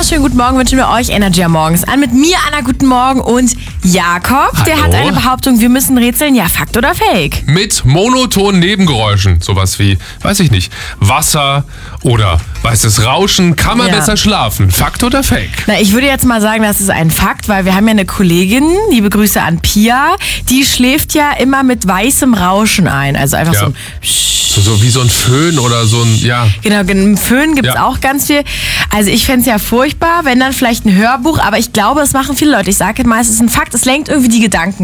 wunderschönen guten Morgen wünschen wir euch Energy am Morgens an. Mit mir, Anna, guten Morgen und Jakob, der hat eine Behauptung, wir müssen rätseln, ja, Fakt oder Fake? Mit monotonen Nebengeräuschen, sowas wie, weiß ich nicht, Wasser oder weißes Rauschen, kann man besser schlafen. Fakt oder Fake? Na, ich würde jetzt mal sagen, das ist ein Fakt, weil wir haben ja eine Kollegin, liebe Grüße an Pia, die schläft ja immer mit weißem Rauschen ein, also einfach so ein so wie so ein Föhn oder so ein, Genau, im Föhn gibt es auch ganz viel. Also ich fände es ja furchtbar, wenn dann vielleicht ein Hörbuch, aber ich glaube, das machen viele Leute. Ich sage mal, es ist ein Fakt, es lenkt irgendwie die Gedanken.